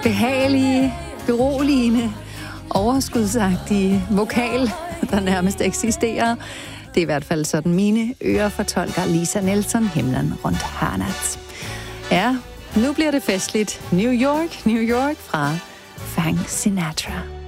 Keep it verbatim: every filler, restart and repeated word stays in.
behagelige, beroligende, overskudsagtige vokal, der nærmest eksisterer. Det er i hvert fald sådan mine ører fortolker Lisa Nelson, Himlen rundt hørnet. Ja, nu bliver det festligt. New York, New York fra Frank Sinatra.